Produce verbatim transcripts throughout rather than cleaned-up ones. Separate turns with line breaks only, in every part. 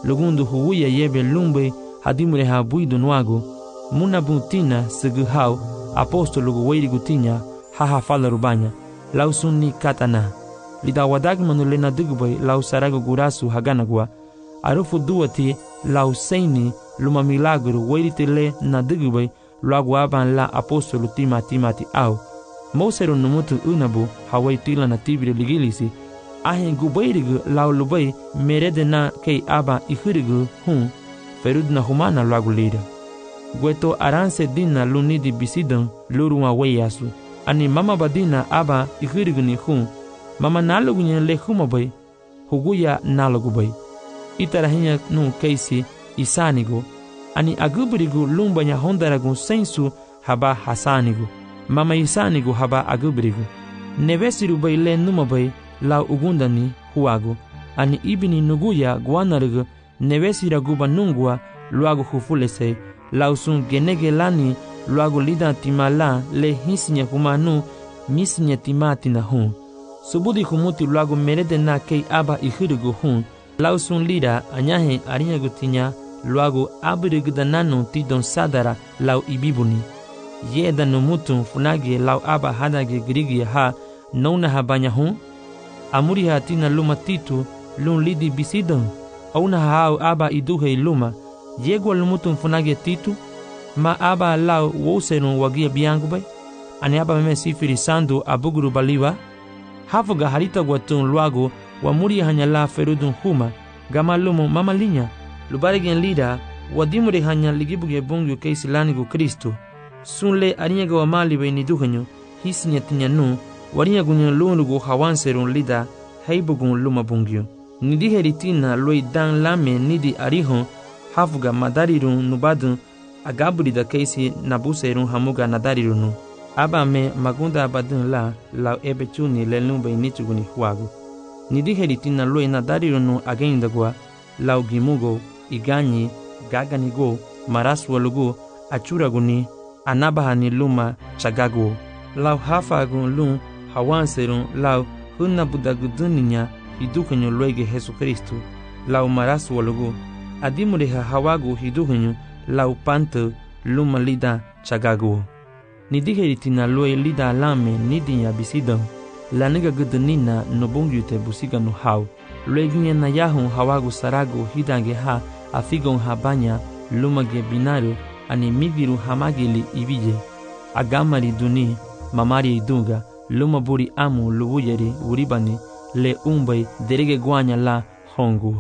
lugundu huya yebe lumbe hadimure ha buidu nuago muna buntina segu hau apostolo gu weiri gutinya haha fala rubanya lau sunni katana lida wadag manulena dugubay lau sarago gurasu haganagwa arufu duati lau seini luma milagro weiri tele na dugubay luagu aban la apostolo tima timati au Mosero numutu unabu hawai tila na tibire ligilisi ahen gubairigu lau lubai merede na kei aba ihirigu hun ferud na humana luagu lida Gweto aranse dina lunidi bisidon lurunwa weyasu ani mama badina aba ihirigu ni hun mama nalugu nye le humabay huguya nalugu bay itarahinya nu keisi isanigo ani agubirigu lumbanya hondaragu sensu haba hasanigu mama isanigu haba agubrigu nevesiru bay le numabay la ugundani huagu ani ibini nuguya guanarigu nevesira guba nungua luagu hufulese lausun genegelani luagu lida timala le hisinya humanu misinya timatina hun subudi humuti luagu merede na kei aba ihirigu hun lausun lida anyahe arinya gutinya luagu abrigu dananu tidon sadara lau ibibuni Yeda numutu funage lau aba hadage grigi ha nona habanya hun amuri hatina luma titu lun lidi bisidon auna hao aba iduhe luma yegwa lumutu funage titu ma aba lau woserun wagia biangu bay ani aba meme sifiri sandu abuguru baliwa hafuga harita gwatun luago wa muri hanya la ferudun huma gama lumu mama linya lubarigen lida wadimure hanya ligibuge bungu keisi lanigu Kristo sunle ariyaga wa mali be ni duhanyo hisinya tinyanu wariyagu nya lunugo hawanserun lida heibugun luma bungyo nidi heritina loi dan lame nidi arihon hafuga madarirun nubadun agaburi da keisi nabuserun hamuga nadarirunu aba me magunda abadun la la ebechuni lelun be nichuguni huagu nidi heritina loi nadarirunu agendagwa lau gimugo iganyi gaganigo maraswalugo achuraguni anabahani luma chagago lau hafagun lum hawanserun lau hunna budaguduninya hidukanyo loige Jesu Kristo lau marasu walugo adimureha hawagu hidukanyo lau panto luma lida chagago nidiheritina loe lida lame nidinya bisidon laniga gudunina nobungyute busiga no hau loeginya na yahun hawagu sarago hidange ha afigon habanya luma ge binaru ani migiru hamagili ibije agamari duni mamari idunga luma buri amu lubuyeri uribani le umbay derege guanya la hongu.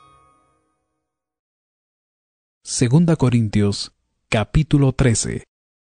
Segunda Corintios capítulo trece.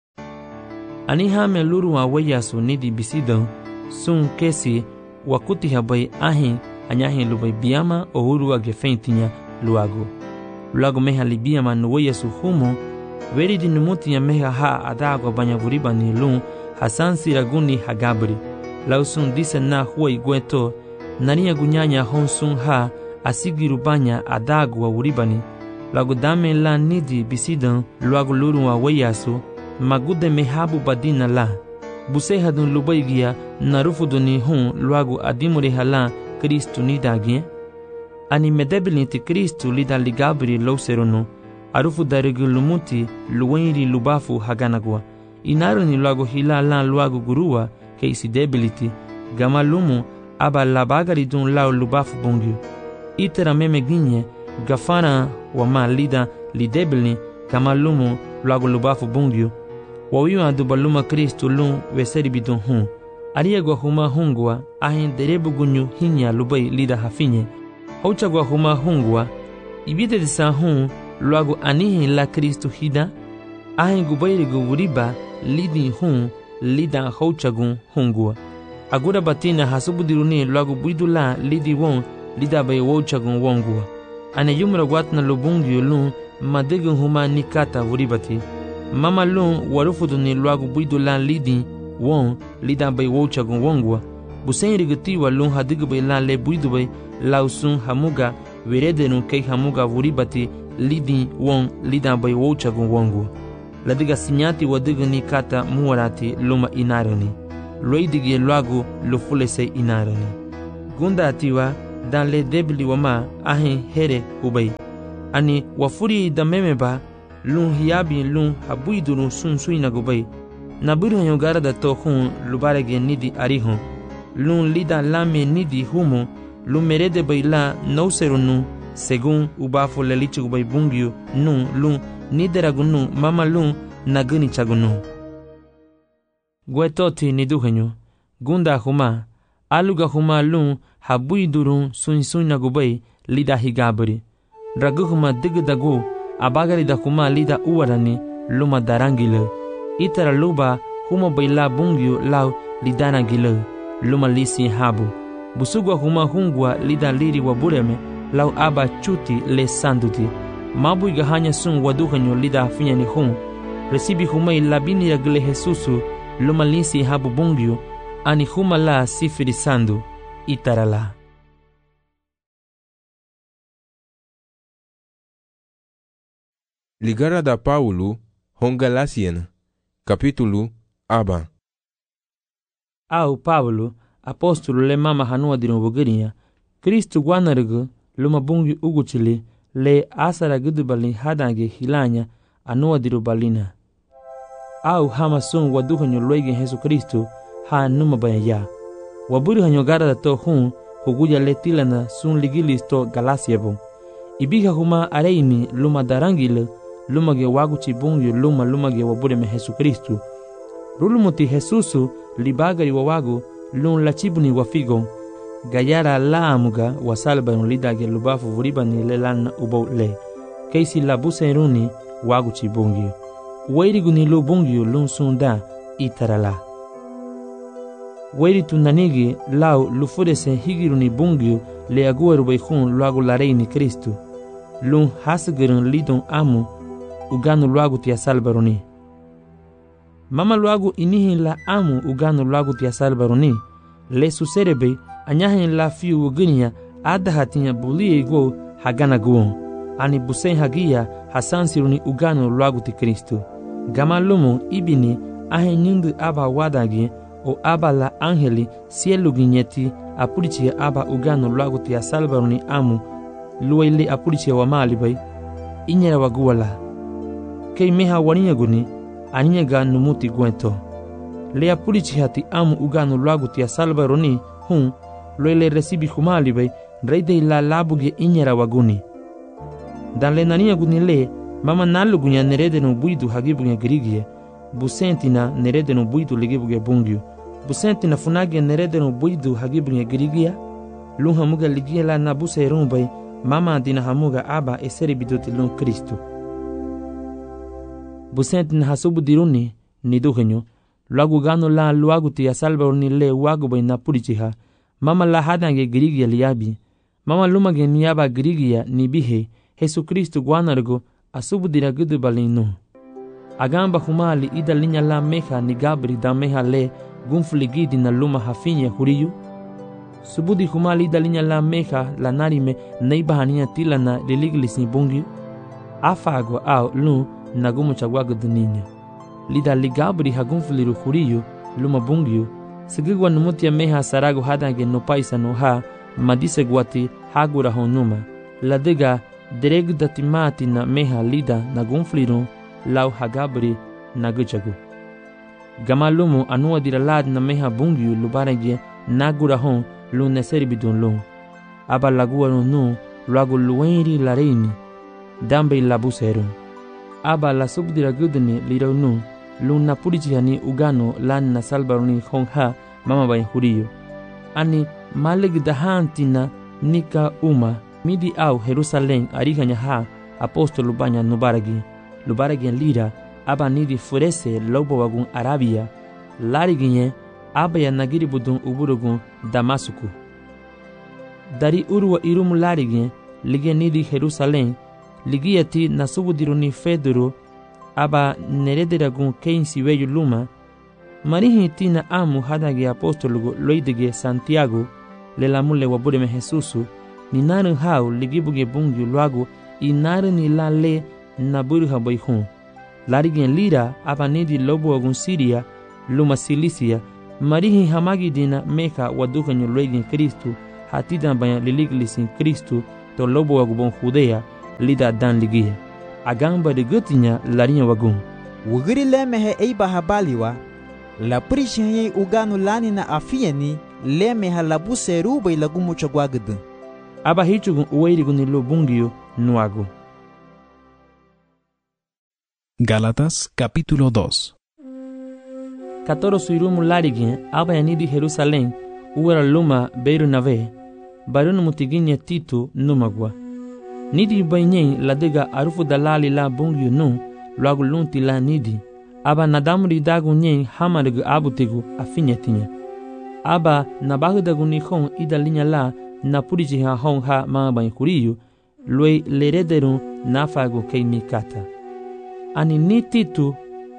Anihame luru aweyasu nidi bisidon sun kesi wakuti habay ahin anyahin lubay biyama ohuru agefentinya luago luago meha libiyama nuweyasu humo Veri di numuti ya meha ha adago banya vuriba ni lun hasan siraguni hagabri lausun dise na huwa igweto nania gunyanya honsun ha asigiru banya adago wa uribani lagu dame la nidi bisidan luagu luru wa weyasu magude mehabu badina la buseha dun lubaigia narufu duni hun luagu adimure hala Kristu nidagye ani medebilinti Kristu lida ligabri lauserunu arufu darigu lumuti luwenri lubafu haganagwa inaru ni luago hila lan luago gurua keisi debiliti gama lumu aba labagari dun lao lubafu bungyu itera meme ginye gafana wa ma lida lidebili gama lumu luago lubafu bungyu wawiwa duba luma Kristu lun weseri bidun hun ariagwa huma hungwa ahin derebu gunyu hinya lubai lida hafinye hauchagwa huma hungwa ibide disa hun luago anihi la Kristu hida ahin gubairigu wuriba lidi hun lida hauchagun hungwa agura batina hasubudiruni luago buidula lidi won lida bay wauchagun wongwa ane yumra watna lubungi lun madegun huma nikata wuribati mama lun warufuduni luago buidula lidi won lida bay wauchagun wongwa busenri gutiwa lun hadigu bay la le buidu bay lausun hamuga weredenu kei hamuga wuribati lidi won lida bay wauchagun wongwa ladiga sinyati wadiga nikata muwarati luma inarani loidigi luago lufulese inarani gunda atiwa dan le debli wama ahin here ubay ani wafuri da memeba lun hiyabi lun habuiduru sun suina gubay na burhanyo gara da to hun lubarege nidi arihon lun lida lame nidi humo lun merede bayla nouserunu según ubafo lelichu gubay bungyu nun lun nideragunu mama lun naguni chagunu gwetoti niduhenyo gunda huma aluga huma lun habuidurun sun suina gubay lida higabri raguhuma digdagu abagari da huma lida uwarani luma darangile itara luba huma bayla bungyu lau lidana gile luma lisi habu busugwa huma hungwa lida liri wa bureme lau aba chuti le sanduti mabu igahanya sun waduhanyo lida afinya ni hun resibi huma ilabini ya gile Jesusu luma lisi habu bungyu ani huma la sifiri sandu itara la.
Ligara da Paulo hon Galasian capítulo aba.
Au Paulo apóstolo le mama hanua dinu bugirinya Kristu gwanargu luma bungi uguchili le asara gudubali hadange hilanya anua diru balina au hama sun waduhanyo loige Jesu Kristu ha numa baya waburi hanyo gara da to hun huguja le tilana sun ligilisto Galasiabo ibiga huma areini luma darangile luma ge waguchi bungi luma luma ge wabure me Jesu Kristu rulumuti Jesusu libagari wawagu lun lachibuni wafigo gayara laamuga wasalba lidage lubafu vuribani lelan ubo le keisi labuse runi wagu chibungi wairi guni lubungi lun sunda itarala wairi tunanigi lau lufurese higiruni bungi le agueru beihun luagu lareini Kristu lun hasgirun lidun amu uganu luagu tia salbaruni mama luagu inihin la amu uganu luagu tia salbaruni le suserebe anyahin la fiu uginya adahatinya bulie go hagana guon ani busen hagia hasansiruni uganu luagu ti Kristu gamalumu ibini ahin nindu aba wadagi o aba la angeli sielu ginyeti apurichi aba uganu luagu ti salbaruni amu luwaili apurichi wa malibay inyera waguala kei meha waninya guni aninya ga numuti gwento le apurichi hati amu uganu luagu ti salbaruni hun loile resibi humali bay reide la labuge inyera waguni dan le nania guni le mama nalu gunya nerede no buidu hagibuge grigie busentina nerede no buidu ligibuge bungyu busentina funage nerede no buidu hagibuge grigia lun hamuga ligia la nabuse rumbay mama dina hamuga aba eseri bidoti lun Kristu busentina hasubu diruni niduhenyo luagu gano la luagu ti asalbaruni le wagu bay napurichiha mama la hadange grigia liabi mama lumage niaba grigia nibihe Jesu Kristu gwanargo asubudira gudu balinu agamba humali ida linya la meha ni gabri da meha le gunfligidi na luma hafinya huriyu subudi humali ida linya la meha la narime neiba hania tilana liliglis ni bungi afago au lu nagumu chagwago duninya lida ligabri hagunfliru huriyu luma bungiyu sigigwa numutia meha sarago hadange no paisa no ha madise gwati hagura honuma ladega dereg datimati na meha lida na gunfliru lau hagabri na guchagu gamalumu anua diralad na meha bungiyu lubarege nagura hon lu neseri bidun lu aba lagua nu luagu luenri lareini dambe labuseru aba la subdira gudni lirau nu luna purichihani ugano lan na salbaruni hongha mama bay huriyo ani maleg dahantina nika uma midi au Jerusalem ariganya ha apostolo banya nubaragi lubaragi lira aba nidi furese lobo wagun Arabia lariginye aba ya nagiri budun uburugun Damasuku dari urwa irum lariginye lige nidi Jerusalem ligiyati nasubudiruni Fedoro aba nerederagun keinsi weyu luma marihi tina amu hadage apostolugo loidege Santiago le lamule wabureme Jesusu ni naru hau ligibuge bungyu luago inaru ni la le naburu habayhun larigen lira aba nedi lobo agun Siria luma Silisia marihi hamagi dina meka wadukanyo loigen Kristu hatidan baya liliglisin Kristu to lobo agubon Judea lida dan ligia. Agamba de gutinya larinya wagun.
Wugiri lemehe eiba habaliwa. La prishinye uganu lani na afieni lemeha labu seruba ilagumu chogwagdu.
Aba hichugun uweirigun ilo bungio nuago.
Gálatas capítulo dos.
Katoro suirumu larigin aba yanidi Jerusalén uwera luma beiru nave barunu mutiginye Tito numagwa. Nidi bainyen ladega arufu dalali la bungio nu luagu lunti la nidi. Aba nadamuri dagu nyen hamarigu abutigu afinyetinya. Aba nabahu dagu nihon ida linya la na puriji ha hon ha maban kuriyu lue lerederun nafagu kei mikata. Ani ni Tito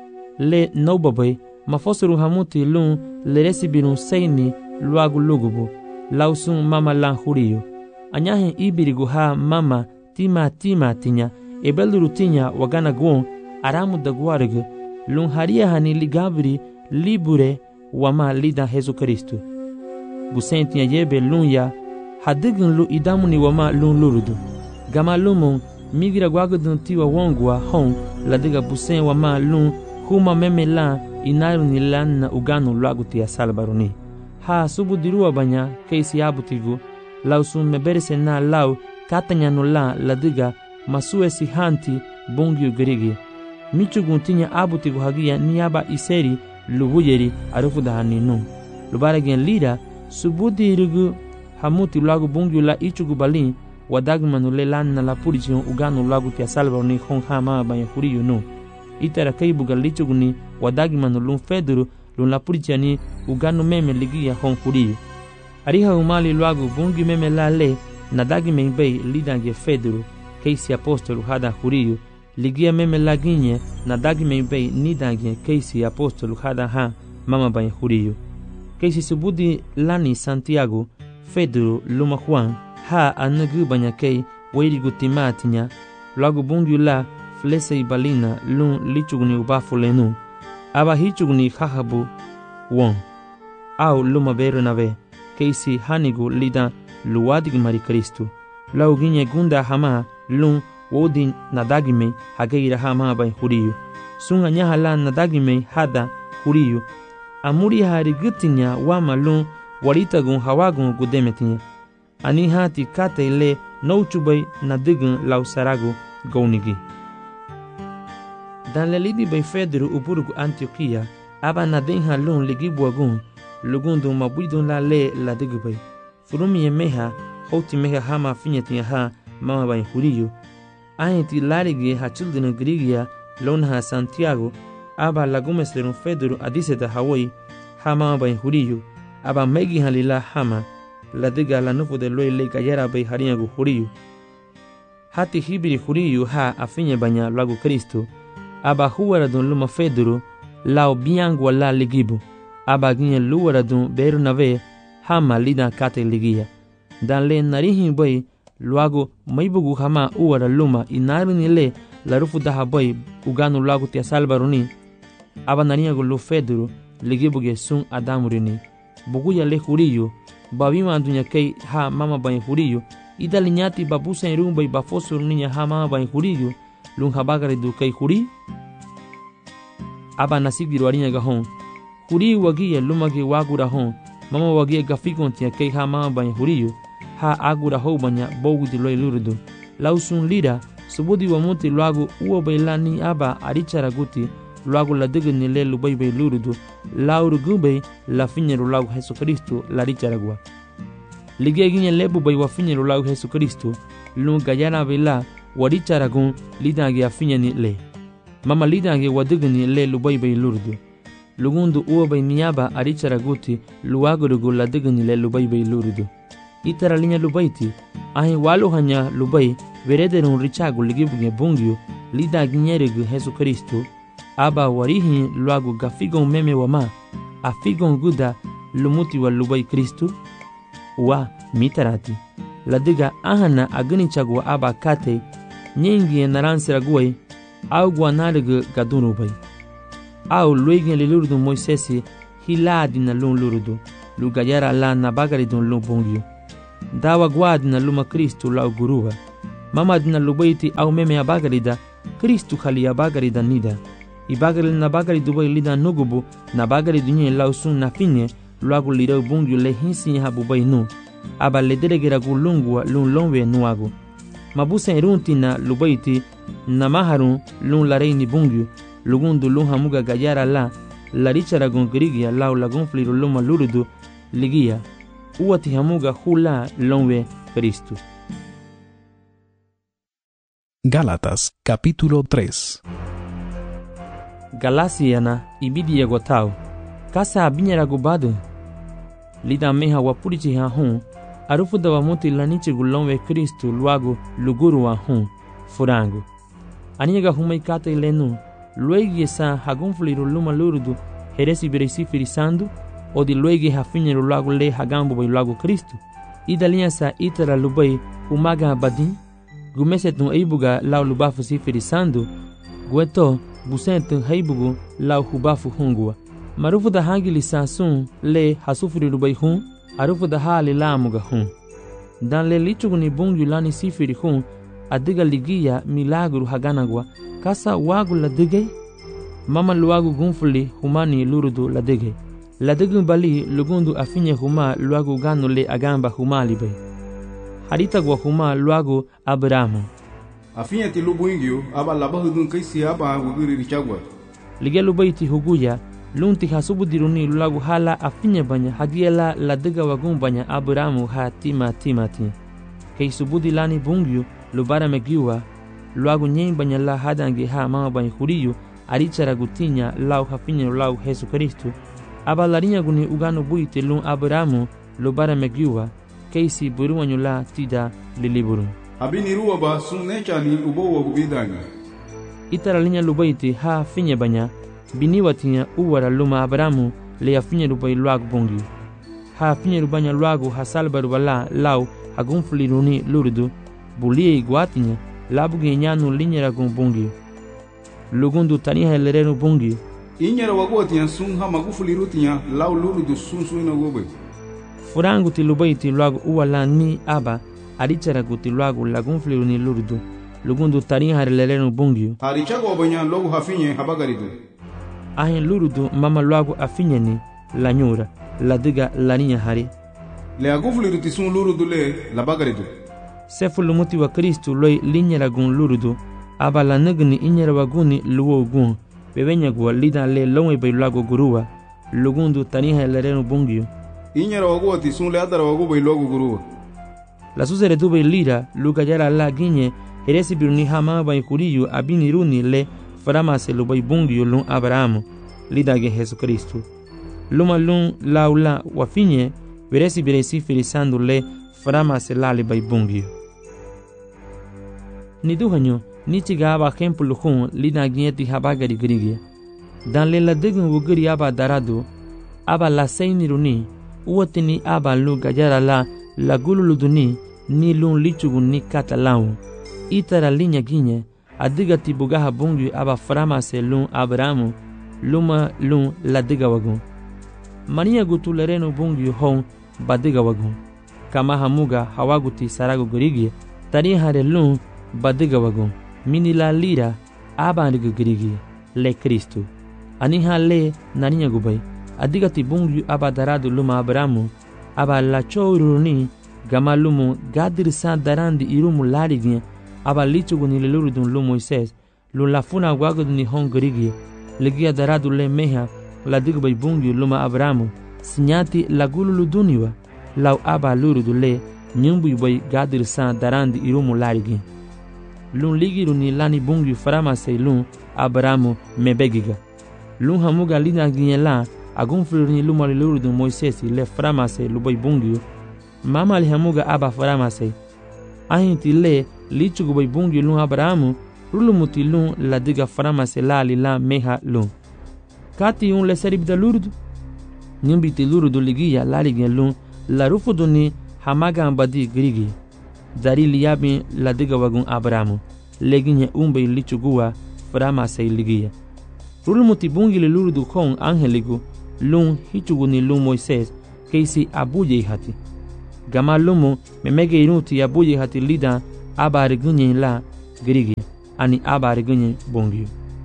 le nobabai mafosuru hamuti lun leresibirun seini luagu lugubu lausun mama lan huriyu. Anyahin ibirigu ha mama tima tima tinya ebeluru tinya wagana guon aramu daguarigu lun haria hani ligabri libure wama lida Jesu Kristu. Busen tinya yebe lun ya hadigin lu idamuni wama lun lurudu. Gama lumun migira guagudun tiwa wongwa hon ladiga busen wama lun huma meme la inaru ni lan na uganu luagu tia salbaruni. Ha subu dirua banya keisi abutigu lausun meberese na lau katanya no la ladiga masue si hanti bongyu gerigi. Michugun tinya abutigu hagia niaba iseri lubuyeri arufu da haninu. Lubaragen lida subudi irugu hamuti luagu bongyu la ichugu balin wadagmanu le lan na la purichi uganu luagu tia salbaruni hon hama banya huriyu nu. Itara kaibuga lichuguni wadagmanu lun feduru lun la purichani uganu meme ligia hon huriyu. Ariha umali luagu bungi meme la le nadagi membei lidange feduru keisi apostolu hada huriyu ligia meme la ginye nadagi membei nidange keisi apostolu hada ha mama banya huriyu. Keisi subudi lani Santiago feduru luma Juan ha anagu banya kei weirigu timatinya luagu bungi la flese ibalina lun lichuguni ubafulenu. Aba hichuguni hahabu won au luma beru nave keisi hanigu lida luwadig mari Kristu. Lau ginye gunda hama lun wodin nadagime hageira hama bay huriyu. Sunga nyaha la nadagime hada huriyu. Amuri hari gutinya wama lun waritagun hawagun gudemetinya. Ani hati kate le nouchubay nadigun lau saragu gaunigi. Dan lelidi bay fedru uburugu Antioquia aba nadenha lun ligibuagun lugundu mabudun la le la digubay. Furumi meha hoti meha hama finyetinya ha mama bay huriyu. Ahenti larigi ha children grigia lon ha Santiago aba lagumes lerun fedru adiseta Hawaii ha mama bay huriyu. Aba megi halila hama la diga la nufu de loy le gayara bay harinyagu huriyu. Hati hibiri huriyu ha afinye banya lagu Kristo. Aba huwara dun luma feduru lao biangu la ligibu. Aba ginye luwara dun beru nave hama lida kate ligia. Dan le narihin boy luagu maibugu hama uwara luma inaru ni le la rufu daha boy uganu luagu tia salbaruni. Aba nariyagu lu feduru ligibuge sun adamurini. Buguya le huriyu babima dunya kei ha mama bay huriyu. Ida linyati babusa irumba ibafosuru ninya ha mama bay huriyu. Lun habagari du kei huri aba nasigiru arinya gahon huri wagia lumagi wagura hon mama wagia gafikontia kei ha mama banya huriyu ha agura ho banya bogu di loy lurudu lausun lira subudi wamuti luagu uo bailani aba arichara guti luagu la digni le lubai bay lurudu lauru gubei la finyeru luagu Jesu Kristu la richara gua ligia ginye lebu bay wa finyeru luagu Jesu Kristu lun gayana bila waricharagun lidange afinyani le. Mama lidange wadigni le lubai bay lurdu. Lugundu uo bay miyaba aricharaguti luagurugu la digni le lubai bay lurdu. Itara linya lubaiti ahi walu hanya lubai verederun richagu ligibuge bungyu lidange nyerigu Jesu Kristu. Aba warihi luagu gafigon meme wama afigon guda lumuti wa lubai Kristu. Wa mitarati. Ladiga ahana agni chagwa aba kate nyingi naransira guai au guanarigu gadunu bay. Au luigin li lurudu Moisesi hiladi na lun lurudu lugayara la nabagari dun lun bungyu. Dawa guadi na luma Kristu lau guruba. mama dina lubaiti au meme abagarida Kristu khali abagarida nida ibagari na bagari dubai lida nugubu na bagari dunye lausun na finye luagu lirau bungyu le hinsi habubai nu aba le deregera gulungwa lun lonwe nuagu mabusa irunti na lubaiti na maharun lun lareini bungyu lugundu lun hamuga gayara la larichara gun grigia lau lagun fliru luma lurudu ligia uwati hamuga hula lonwe Kristu.
Gálatas capítulo tres.
Galasiana ibidi yagotau kasa abinyara gubadu lida meha wapurichi ha hun arufu da wamuti lanichi gulonwe Kristu luagu luguru wa hun furangu aniga humai kata ilenu luegi sa hagunfliru luma lurudu heresi beresi firisandu o di luegi hafinyeru luagu le hagambu bai luagu Kristu idalia sa itara lubai humaga badin gumesetun eibuga lau lubafu si firisandu gueto busentu heibugu lau hubafu hungua marufu da hangili sasun le hasufiri rubai hun arufu da hali lamuga hun dan le lichuguni bungyu lani sifiri hun adiga ligia milagru haganagwa kasa wagu ladigay mama luagu gunfuli humani lurudu ladigay ladigun bali lugundu afinye huma luagu ganu le agamba humali bay harita gwa huma luagu Abrahamu
afinye ti lubuingyo aba labahudun kaisi aba wugiri richagwa
lige lubaiti huguya lunti hasubu diruni luagu hala afinye banya hagiela ladiga wagun banya Abrahamu ha tima timati kei subudi lani bungyu lubara megiwa luagu nyen banya la hadangi ha mama banya huriyu arichara gutinya lau hafinye lau Yesu Kristu aba larinya guni ugano buite lun Abrahamu lubara megiwa keisi buruwanyu la tida liliburu
abini ruwa ba sunne chani ubowa gubidanga
itara linya lubaiti ha finye banya biniwatinya uwara luma Abrahamu le afinye rubai luagu bungi ha finye rubanya luagu hasalba rubala lau hagunfuli runi lurudu bulie iguatinya labuge nyanu linyera gun bungi lugundu taniha lerenu bungi
inyera wagotinya sun ha magufuli rutinya lau lurudu sun suina gobe
furangu ti lubaiti luagu uwala ni aba arichara guti luagu lagunfuli runi lurudu lugundu taniha lerenu bungi
harichago banya logu hafinye habagaridu
ahin lurudu mama luagu afinye ni lanyura ladiga laninya hari
le agufuli ruti sun lurudu le labagaridu
sefu lumuti wa Kristu loi linyera gun lurudu aba la nagni inyera waguni luwo gun bebenya gwa lida le lonwe bai luagu guruwa lugundu taniha lerenu bungi
inyera wagoti sun le adara wagu bai luagu guruwa
la susere tu bai lira luka yara la ginye heresi biruni hama bai kuriyu abini runi le faramase lu bai bungi lun Abrahamu lida ge Yesu Kristu luma lun laula wafinye veresi beresi firisandu le faramase lali bai bungi ni duhanyo ni chiga aba kempu lukhun lida gieti habagari grigia dan le la degun wugiri aba daradu aba la seini runi uwatini aba lu gajara la la gululuduni ni lun lichugun ni katalau itara linya ginye adiga tibugaha bungi aba faramase lun Abrahamu luma lun la diga wagun mania gutulereno bungi hon badiga wagun kama hamuga hawaguti sarago grigia tani hare lun badiga wagun mini la lira aba ndiga grigia le Kristu aniha le naninya gubai adiga tibungi aba daradu luma Abrahamu aba la choruni gama lumu gadir sa darandi irumu larignya aba lichuguni le lurudun lu Moises lu lafuna waguduni hon grigia legia daradu le meha la digbai bungi luma Abrahamu sinyati la gululu duniwa lau aba lurudu le nyumbu bai gadir sa darandi irumu larignya lun ligiru ni lani bungi faramase lun Abrahamu mebegiga lun hamuga lina ginyela agunfulu ni luma lurudu Moises le faramase lubai bungi mama li hamuga aba faramase ahinti le lichugu bai bungi lun Abrahamu rulumuti lun la diga faramase lali la meha lun kati un le seribda lurudu nyumbiti lurudu ligia laligia lun la rufudu ni hamaga ambadi grigi dari liyabi la diga wagun Abrahamu leginye umbe lichugua faramase ligia rulumuti bungi le lurudu kon angeligu lun hichugu ni lun Moises keisi abuye hati gama lumu memege inuti abuye hati lida aba gunye la grigi ani aba gunye bongyo.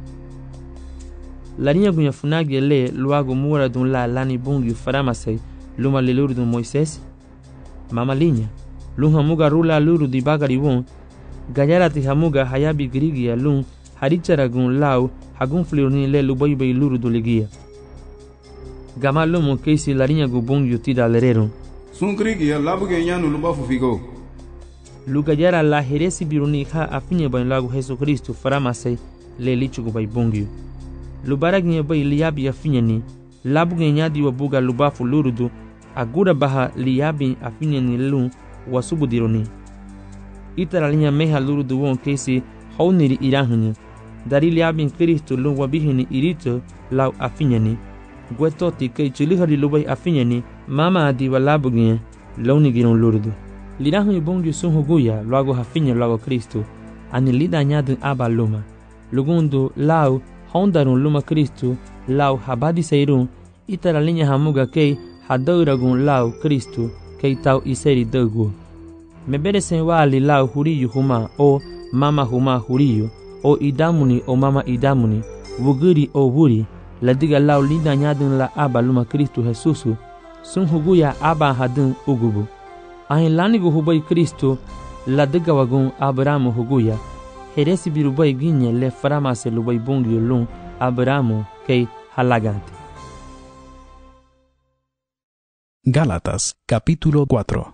La linha gunha funagi le luago mura dun la lani bongyo faramasei luma le luru dun Moisés. Mama linha lun hamuga rula luru di bagari won gayara ti hamuga hayabi grigi lun harichara gun lau hagun flirni le lubai bai luru do ligia. Gama lumo keisi la linha gu bongyo tida lerero.
Sun grigi labu ge nyanu lubafu figo.
Lugayara la heresi biruni ha afinye bai lagu Jesu Kristo faramasei le lichugo bai bongyo. Lubara ginye bai liabi afinye ni labu ge nyadi wa buga lubafu lurudu agura baha liabi afinye ni lun wasubu dironi. Itara linha meha lurudu won keisi hauniri irahanya dari liabi Kristo lun wabihini irito lau afinye ni gwetoti kei chulihari lubai afinye ni mama adi wa labu ginye launi giron lurudu. Lirahanya bongyo sun huguya luago hafinye luago Kristo ani lida nyadu aba luma lugundu lau hondarun luma Kristo lau habadi seirun itara linha hamuga kei hadauragun lau Kristo kei tau iseri dagu. Mebere sen wali lau huriyu huma o mama huma huriyu o idamuni o mama idamuni wuguri o wuri ladiga lau lida nyadun la aba luma Kristo Jesusu sun huguya aba hadun ugubu. Ahin lanigu hubai Kristo ladiga wagun Abrahamu huguya heresi birubai ginye le faramase lubai bongyo lun Abrahamu kei halagante.
Gálatas capítulo cuatro.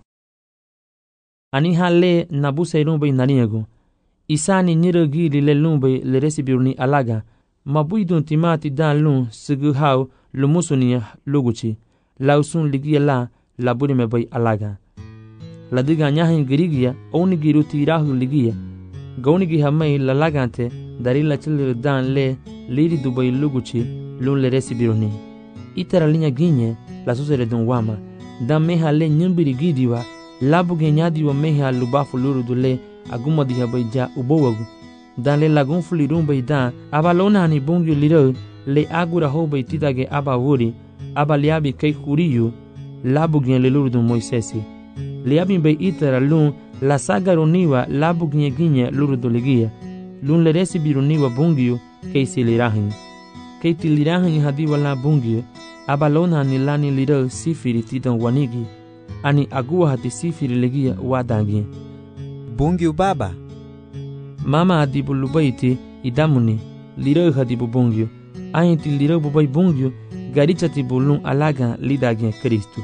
Ani hale nabuse rumbai naniego. Isani niragi le lumbai le resibiruni alaga. Mabuidun timati dan lun sigu hau lumusuni luguchi. Lausun ligia la laburi me bai alaga. Ladiga nyahin girigia oni giruti rahu ligia. Gauni gi hamai lalagante dari la chilir dan le liri dubai luguchi lun le resibiruni. Itara linha ginye la susere dun wama da meha le nyumbiri gidiwa labu genyadi wa meha lubafu luru dule aguma diha baija ubowagu dan le lagun fulirun baida abalona ni bongyo liro le agura ho baitidage aba wuri aba liabi kei kuriyu labu gen le luru dun Moisesi liabi bai itara lun la sagaroniwa labu gen ginye luru dolegia lun le resibiruniwa bongyo kei silirahin kei tilirahin hadiwa la bongyo abalona ni lani liro sifiri tidan wanigi ani agua hati sifiri legia wadangi
Bongyo baba
mama adibu lubaiti idamuni liro hadibu bongyo ahinti liro bubai bongyo garicha tibulun alaga lidagi Kristo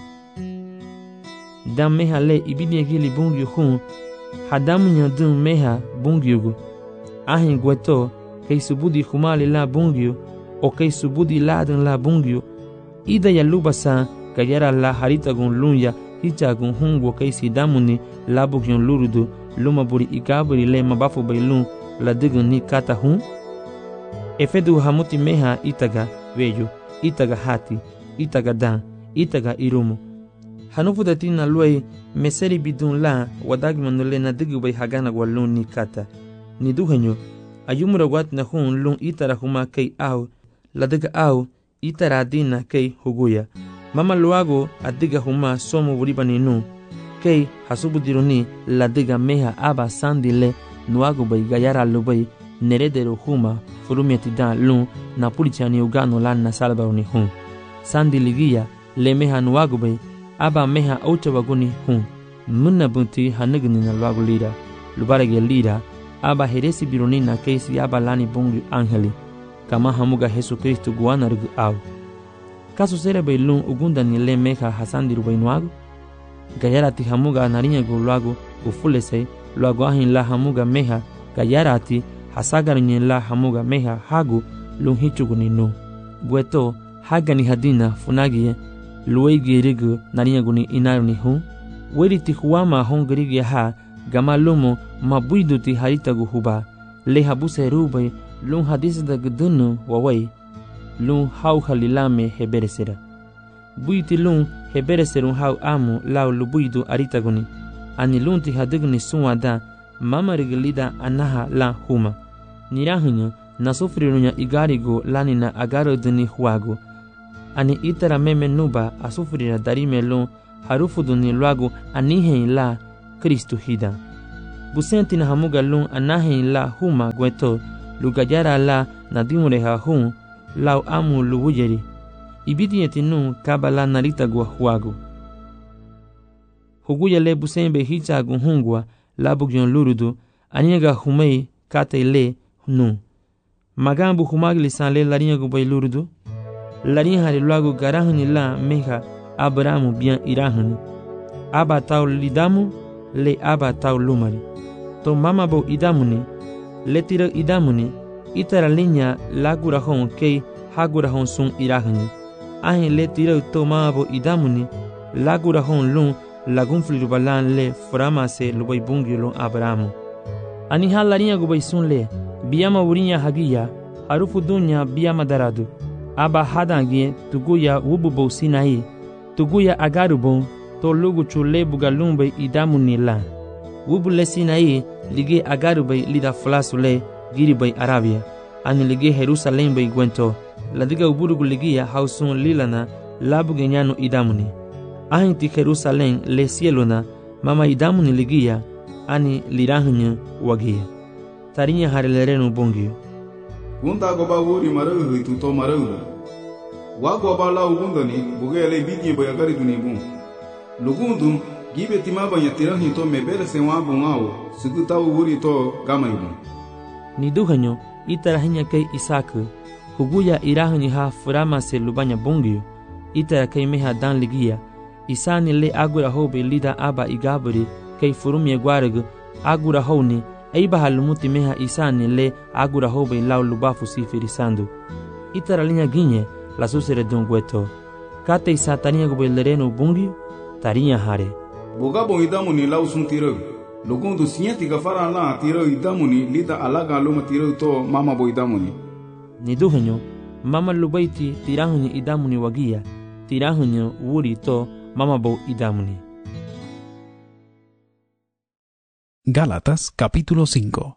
dam meha le ibidi gili bongyo hun hadamu nyadun meha bongyo gu ahin gweto kei subudi humali la bongyo o kei subudi ladan la bongyo ida ya lubasa kayara la harita gun lunya hicha gun hungo kaisi damuni labu gyon lurudu luma buri ikaburi le mabafu bailun la digun ni kata hun efedu hamuti meha itaga weyo itaga hati itaga dan itaga irumu hanufu datina luai meseri bidun la wadagmanule na digu bai hagana gwalun ni kata ni duhanyo ayumura wat na hun lun itara huma kei au la diga au itara dina kei huguya mama luago adiga huma somo buribani nu kei hasubu diruni la diga meha aba sandile nuago bai gayara lubai neredero huma furumiati dan lun na pulichani ugano lan na salba uni hun sandiligia le meha nuago bai aba meha aucha waguni hun munna bunti hanagni na luago lira lubarage lira aba heresi biruni na keisi aba lani bungi angeli kama hamuga Jesu Kristo guana rugu au. Kaso sere bai lun ugunda ni le meha hasandiru bai nuago. Gayara ti hamuga narinya gu luago ufule se luago ahin la hamuga meha gayara ti hasagaru nye la hamuga meha hagu lun hichugu ni nu. Bueto haga ni hadina funagie luegi rigu narinya gu ni inaru ni hu. Weri ti huama hongirigi ha gama lumo mabuidu ti harita gu huba. Le habuse rubai lun hadis da gdunu wawai lun hau halilame heberesera buiti lun hebereserun hau amu lau lubuidu aritaguni ani lun ti hadigni suwada mama riglida anaha la huma nirahunya nasufrirunya igarigo lanina agaro duni huago ani itara meme nuba asufrira darime lun harufuduni luago anihen la Kristo hida busenti na hamuga lun anahin la huma gweto lugayara la nadimure ha hun lau amu luwujeri ibidi etinu kabala narita gwa huagu huguya le busembe hicha gunhungwa la bugyon lurudu aniga humei kate le nu magambu humagli sanle larinha gubay lurudu larinha hali luagu garahuni la meha abramu bien irahuni aba tau lidamu le aba tau lumari to mama bo idamuni le tira idamuni itara linya lagurahon kei hagurahon sun irahuni ahin le tira to mama bo idamuni lagurahon lun lagun flirubalan le framase lubay bungilon abramu ani halarinha gubay sun le biyama wurinya hagiya harufu dunya biyama daradu aba hadangie tuguya wububo sinai tuguya agarubon to lugu chule bugalumbe idamuni la wubu le sinai lige agarubay lida flasule giribay arabia ani lige Jerusalem bay gwento ladiga uburugu ligia hausun lilana labuge nyano idamuni ahinti Jerusalem le cielona mama idamuni ligia ani lirahunyu wagia tarinya harelerenu bongio
Gunda goba wuri marahu itu to marahu wa goba la ugundani bugele bidye bayagari dunibun lugundum gibe timabanya tirahi to mebere sewa bungao suguta wuri to gamaibu
ni duhanyo itarahinya kay isaku huguya irahanyi ha furama se lubanya bongio itara kay meha dan ligia isani le agura hobe lida aba igaburi kay furumye gwarag agura honi aiba halumuti meha isani le agura hobe lau lubafu sifirisando itara linya ginye la susere dongweto kate isatania gobe lereno bungio tarinya hare
boga bo idamuni lau sun tiro lugundu sinyati gafara la tiro idamuni lida alaga luma tiro to mama bo idamuni
ni duhenyo mama lubaiti tirahunyo idamuni wagia tirahunyo wuri to mama bo idamuni.
Gálatas capítulo cinco.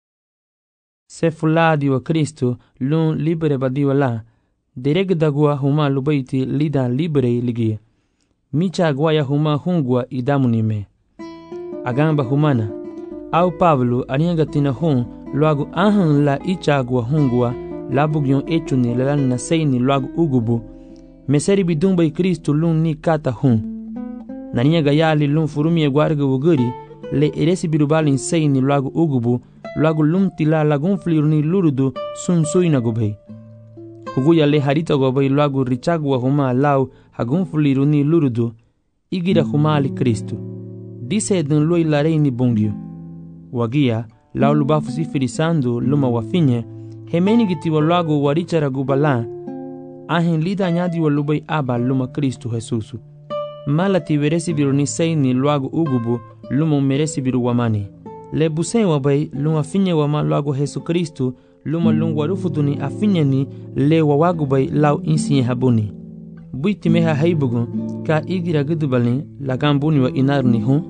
Se fuladi wa Cristo lun libere badiwa la dereg dagua huma lubaiti lida libere ligia micha guaya huma hungwa idamuni me agamba humana au Pablo anianga tina hun luagu ahan la icha gua hungwa labugyon echuni lalan na seini luagu ugubu meseri bidumba i Kristo lun ni kata hun nania gayali lun furumie gwarga wuguri le eresi birubali seini luagu ugubu luagu lum tila lagun fliruni lurudu sun suina gubei huguya le harita gobei luagu richagwa huma lau hagun fliruni lurudu igira huma ali Kristo dise dun lui lareini bongio wagia lau lubafu sifirisando luma wafinye hemeni gitiwa luagu warichara gubala ahin lida nyadi wa lubai aba luma Kristo Jesusu malati veresi biruni seini luagu ugubu luma meresi biru wamani le busen wabai luma finye wama luagu Jesu Kristo luma lungu warufutuni afinye ni le wawagu bai lau insinye habuni buiti meha haibugu ka igira gudubali lagambuni wa inaruni hun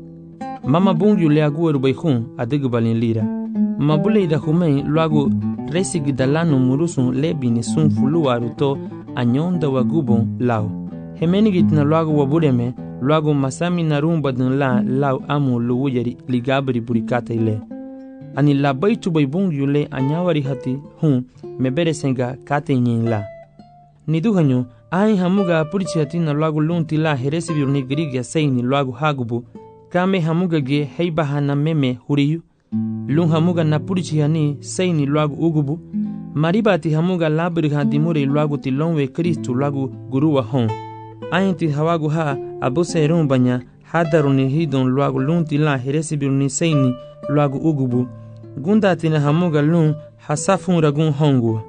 mama bungu le agueru bai hun adigubali lira mabule ida humei luagu resi gidalano murusun lebini sun fuluaru to anyonda wagubon lau hemeni gitina luagu wabureme luagu masami narumba dun la lau amu luwujeri ligabri burikata ile ani la baitu bai bungu le anyawari hati hun mebere senga kate nyin la ni duhanyo ai hamuga purichi hati na luagu lunti la heresi biruni grigia seini luagu hagubu kame hamuga ge heibaha na meme huriyu lun hamuga na purichi hani seini luagu ugubu maribati hamuga labri hadimure luagu tilonwe Kristo luagu guruwa hon ainti hawagu ha abuse rumbanya hadaruni hidon luagu lunti la heresi biruni seini luagu ugubu gundati na hamuga lun hasafun ragun hongu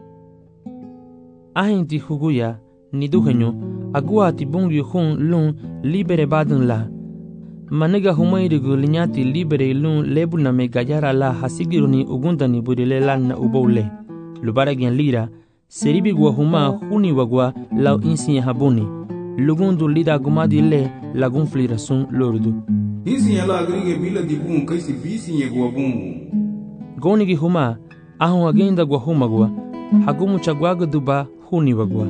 ainti huguya ni duhenyo agua ti bungu hun lun libere badun la maniga humairigu linyati libere lun lebuna me gayara la hasigiruni ugundani burile lanna ubole lubaragian lira seribi gua huma huni wagwa lau insinya habuni lugundu lida gumadi le lagun flira sun lordu
insinya la agrige bila dibun kaisi bisinya gua bungu
gonigi huma ahun agenda gua huma gua hagumu chagwaga duba huni wagwa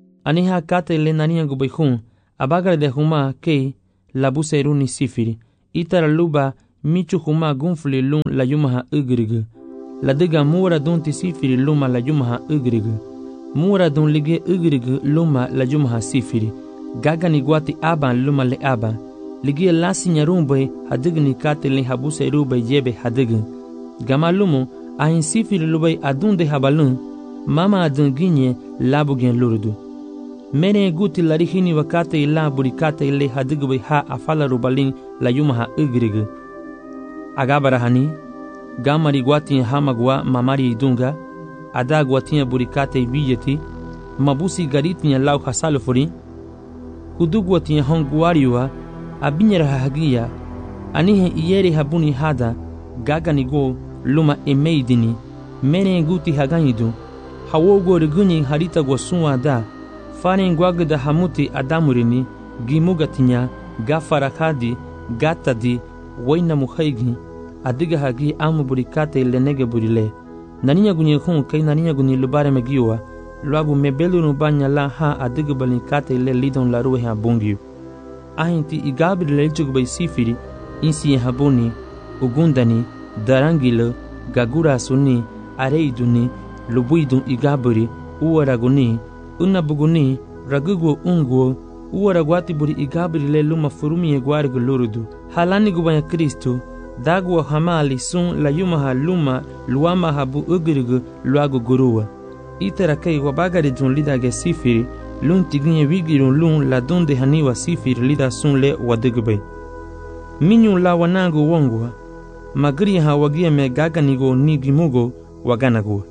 aniha kate le nania gubay hun abagare de huma kei labuseruni sifiri itara luba michu huma gunfli lun la yumaha ugrigu. La diga mura dun ti sifiri luma la yumaha ugrigu. Mura dun lige ugrigu luma la yumaha sifiri. Gaga ni guati aban luma le aban. Lige lasi nyarumbe hadigni kate le habuse rube yebe hadigin. Gama lumu ahin sifiri lubay adunde habalun. Mama adun ginye labu gen lurudu. Mene guti larihini wakate ila burikate ile hadigbe ha afala rubalin la yumaha ugrigu. Agabarahani gamari guati hamagwa mamari idunga ada guatia burikate biyeti mabusi garitnya lau hasalufuri kudu guatia honguariwa abinyara hagia anihe iyeri habuni hada gagani go luma emeidini mene guti haganidu hawogo riguni harita gwasunwa da fane ngwagda hamuti adamurini gimugatinya gafarakadi gatadi waina muhaigi adiga hagi amu burikate ile nege burile naninya gunye khun kai naninya gunye lubare megiwa luagu mebelu no banya la ha adiga balikate ile lidon la ruhe abungi ahinti igabri lelchuk bay sifiri insi habuni ugundani darangilo gagura suni areiduni lubuidun igabri uwaraguni unabuguni ragugo ungo uwaragwati buri igabri le luma furumi egwarigo lurudu halani gubanya Kristo dagwa hamali sun la yumaha luma luama habu ugrigu luago guruwa itera kai wabagari dun lida ge sifiri lun tiginye wigirun lun la donde haniwa sifiri lida sun le wadigbe minyu la wanago wongwa magri ha wagia me gaganigo nigimugo waganago.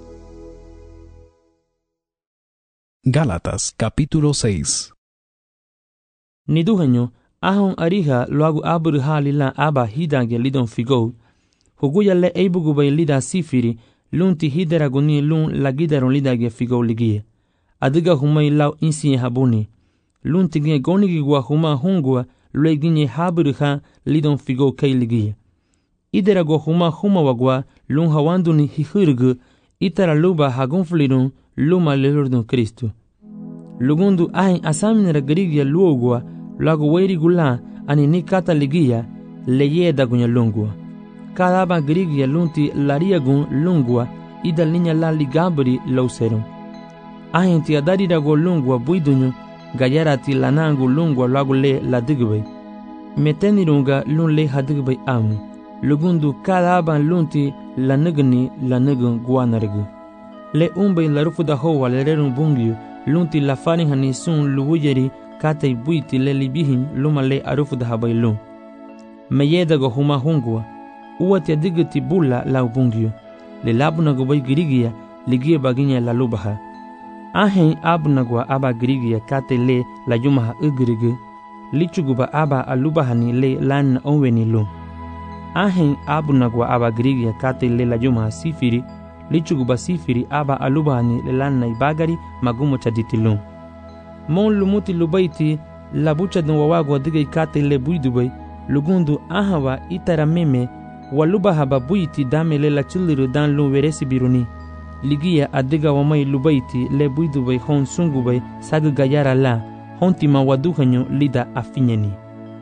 Gálatas capítulo seis.
Niduhanyo ahon ariha luagu abur halila aba hidange lidon figo huguya le eibugu bay lida sifiri lunti hidera guni lun lagidaron lidage figo ligie adiga humay law insi habuni lunti ge gonigi gwa huma hungwa lueginye habur ha lidon figo kay ligie idera go huma huma wagwa lun hawanduni hihurgu itara luba hagonflirun luma lelurdun Kristo lugundu ahin asaminera garigia luogwa lago weiri gula ani ni kata ligia leye da gunya lungwa kadaba grigia lunti laria gun lungwa ida linya la ligabri lauserum ahinti adari da go lungwa buidunyu gayarati lanangu lungwa lago le la digbe metenirunga lun le hadigbe amu lugundu kadaba lunti la nugni la nugun guanargu le umbe la rufuda ho walerun bungyu lunti la fani hani sun luwujeri kate buiti le libihin luma le arufu da habailun meyeda go huma hungwa uwati adigati bulla la ubungyo le labuna go bay girigia ligie baginya la lubaha ahen abuna go aba girigia kate le la yumaha ugrigu lichuguba aba alubahani le lan onweni lum ahen abuna go aba girigia kate le la yumaha sifiri lichuguba sifiri aba alubahani le lan naibagari magumo chaditilum mon lumuti lubaiti la bucha dun wawago diga ikate le buidubay lugundu ahawa itara meme waluba haba buiti damele la chuliru dan lu weresi biruni ligia adiga wamai lubaiti le buidubay hon sungubay sagu gayara la hontima waduhanyo lida afinyeni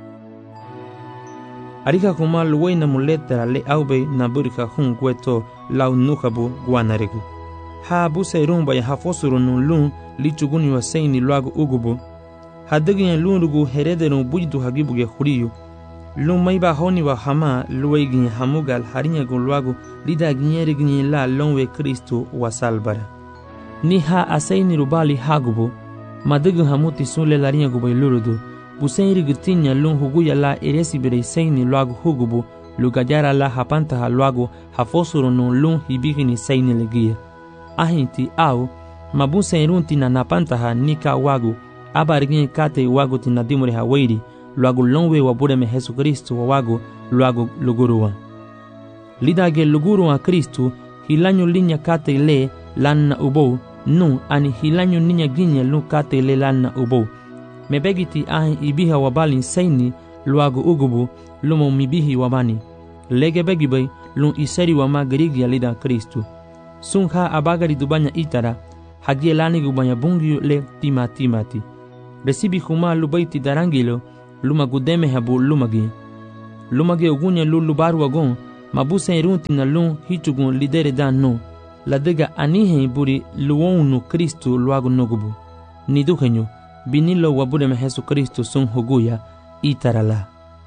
arika kuma luwaina muletera le aube na burika hun gweto lau nukabu guanarigu ha busa irumba ya hafosuru nun lun lichuguni wa seini luagu ugubu hadigin lunrugu herederun bujdu hagibuge khuriyu lun maiba honi wa hama luwaigin hamugal harinya gun luagu lida ginyeri ginyi la lonwe Kristo wa salbara ni ha aseini rubali hagubu madigin hamuti sunle larinya gubay lurudu buseiri gitinya lun huguya la eresi birei seini luagu hugubu lugajara la hapanta ha luagu hafosuru nun lun hibigini seini legia ahinti au mabuse irunti na napantaha nika wagu abarigin kate wagu tinadimure hawairi luagu longwe wabure me Yesu Kristo wagu luagu luguruwa lidage luguruwa Kristo hilanyu linya kate le lanna ubo nu ani hilanyu ninya ginya lu kate le lanna ubo mebegiti ahin ibiha wabalin seini luagu ugubu lumo mibihi wabani lege begibay lun iseri wama garigia lida Kristo sunha abagari dubanya itara hagie lani gubanya bungyu le tima timati resibi huma lubaiti darangilo luma gudeme habu lumagi lumage ugunya lu lubaru agon mabusen runti na lun hichugun lidere dan no la dega anihe buri luonu Kristo luago nogubu ni duhenyo binilo wabude me Jesu Kristo sun huguya itarala.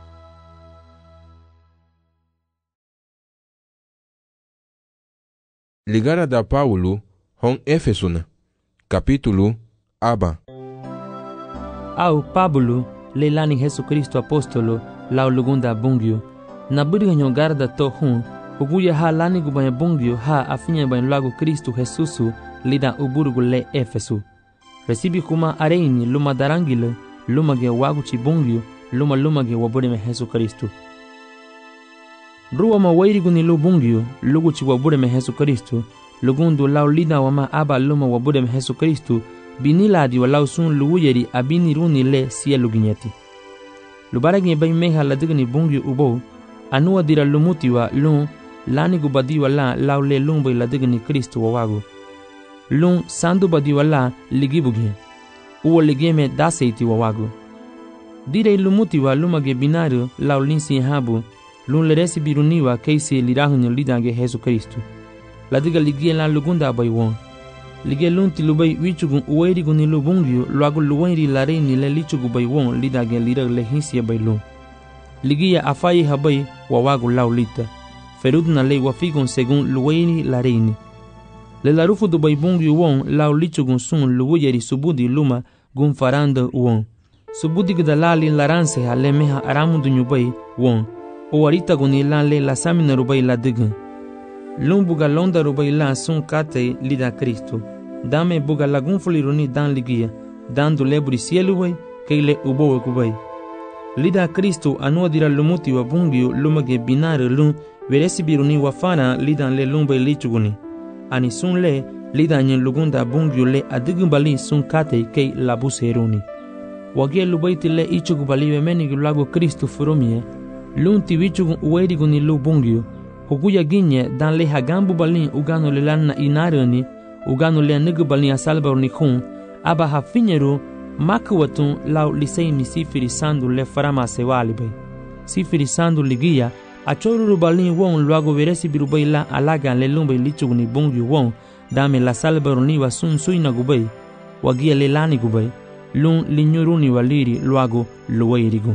Ligara da Paulo hon Efesuna capítulo aba.
Au Pablo leilani Jesu Kristo apostolo lao lugunda bungyo na buriganyo garda to hun uguya ha lani gubanya bungyo ha afinya ban lago Kristo Jesusu lida uburgu le Efesu recibi kuma areini luma darangile luma ge wagu chi bungyo luma luma ge wabure me Jesu Kristo ruwa ma wairigu ni lu bungyo lugu chi wabure me Jesu Kristo lugundu lao lida wama aba luma wabure me Jesu Kristo biniladi walau sun luuyeri abini runi le sielu ginyeti lubaragi bay meha ladigni bungyo ubo anuwa dira lumutiwa lun lani gubadiwa la lau le lumbo ladigni Kristo wawagu lun sandu badiwa la ligibugi uwo ligeme daseiti wawagu dire lumutiwa lumage binaru lau linsi habu lun leresi biruniwa keisi lirahunyo lidange Jesu Kristo ladiga ligie la lugunda bay won lige lunti lubai wichugun uwairi guni lubungyo luagu luwairi lareini le lichugu bay won lidage lira le hinsia bay lun ligia afai habai wawagu lau lita ferudna le wafigun segun luwairi lareini le larufu du bay bungyo won lau lichugun sun luwayeri subudi luma gun faranda won subudi gdalali laranse ha le meha aramundu nyubay won owarita guni la le la samina rubay la digun lun buga londa rubay la sun kate lida Kristo dame buga lagun fuliruni dan ligia dando leburi sielu way keile ubo kubay lida Kristo anua dira lumuti wa bungyo lumage binare lun veresi biruni wafana lidan le lumbay lichuguni ani sun le lidan yen lugunda bungyo le adigun bali sun kate kei labuseruni wage lubayti le ichugu bali wemeni lago Kristo furumie lun tiwichugun uweriguni lu bungyo huguya ginye dan le hagambu balin ugano le lanna inarani ugano le nugu balin asalbaruni khun aba hafinyeru makwatun lau liseini sifiri sandu le farama sewali bay sifiri sandu ligia achoruru balin won luago veresi birubay la alaga le lumbay lichuguni bungyu won dame la salbaruni wa sun suina gubay wagia le lani gubay lun linyuruni waliri luago luwairigun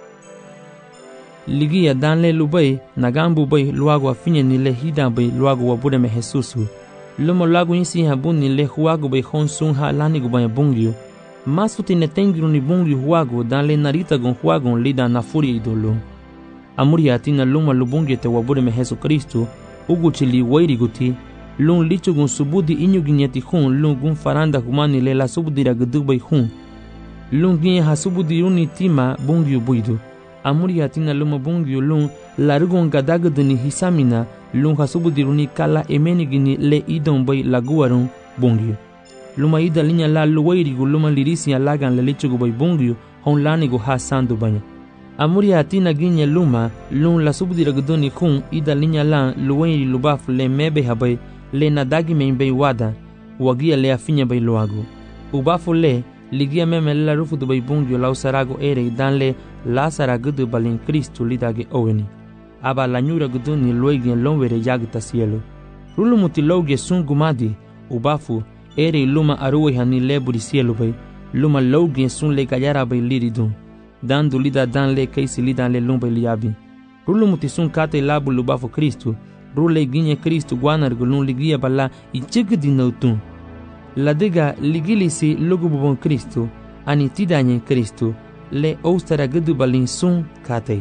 ligia danle lubay nagambu bay luago afinye ni le hida bay luago wabude me Jesusu lumo luago insi habun ni le huago bay honsun ha lani gubay bungyo masuti ne tengiru ni bungyo huago danle narita gon huago lida na furi idolo amuri atina lumo lubungyo te wabude me Jesu Kristo ugu chili wairi guti lun lichu gon subudi inyu ginyati hun lun gun faranda humani le la subudi ragdu bay hun lun ginye ha subudi uni tima bungyo buidu amuri atina luma bungyo lun larugon gadagduni hisamina lun hasubudiruni kala emenigini le idon bay laguarun bungyo luma ida linya la luwairigu luma lirisi alagan le lichugu bay bungyo hon lanigu ha sandu banya amuri atina ginye luma lun la subudiragduni kun ida linya la luwairi lubaf le mebe habay le nadagi men bay wada wagia le afinya bay luagu ubafu le ligia meme la rufu du bay bungyo la usarago ere danle la saragudu balin Kristo lidage oweni aba la nyura guduni loigien lonwere yagta cielo rulu mutiloge sungumadi ubafu ere luma aruwe hani leburi cielo bay luma loge sun le gayara bay liridun dandu lida danle keisi lidan le lumba liabi rulu mutisun kate labu lubafu Kristo rule ginye Kristo guanar gulun ligia bala ichigdi nautun la diga ligilisi lugububon Kristo ani tidanye Kristo le ostara gudu balin sun kate.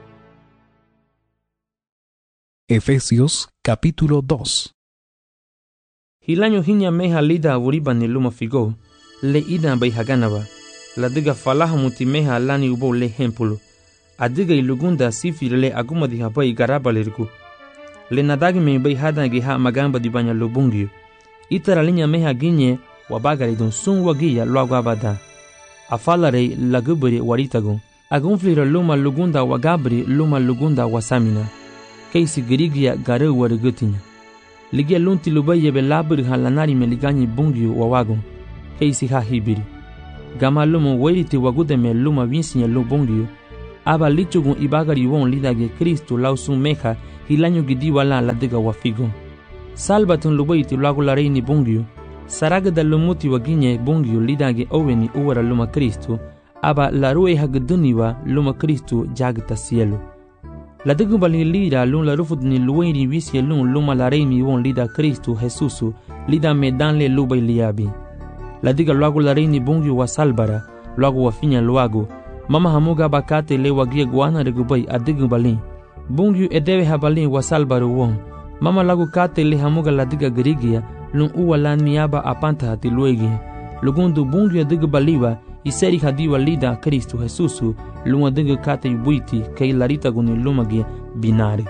Efesios capítulo dos.
Hilanyo hinya meha lida wuriba ni luma figo le ida bay haganaba la diga falaha muti meha lani ubo le hempulu adiga ilugunda sifir le aguma di habai garaba lirgu le nadagi me bay hadangi ha magamba di banya lubungyo itara linya meha ginye wabagari don sun wagiya luago abada afalare lagubri waritago agunflira luma lugunda wagabri luma lugunda wasamina keisi girigia gare warigutinya ligia lunti lubaye be labri halanari meliganyi bungyo wawago keisi ha hibiri gama luma wairiti wagude me luma vinsinya lu bungyo aba lichugun ibagari won lidage Kristo lausun meja hilanyo gidiwala la diga wafigo. Salbatun lubaiti lagu la reini bungyu, saraga da lumuti waginye bungyu lidage oweni uwara luma Kristo, aba la rue hagduniwa luma Kristo jagta cielo. La diga bali lida lun la rufudni luweni visye lun luma la reini won lida Kristo Jesusu, lida medanle lubay liabi. La diga lagu la reini bungyu wa salbara, lagu wafinya luago, mama hamuga bakate le wagia guana regubay adigu balin. Bungyu edewe habalin wa salbaru won. Mama lagu kate le hamuga la diga garigia, lun uwa lan miaba apanta hati luegia. Lugundu bungyu adigu baliwa, iseri hadiwa lida Kristo Jesusu, lun adigu kate yubuiti, kei larita guni lumagia binari.